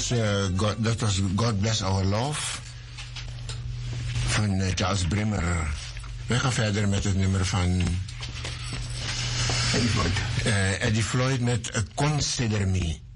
Dat was God Bless Our Love van Charles Brimmer. We gaan verder met het nummer van Eddie Floyd met Consider Me.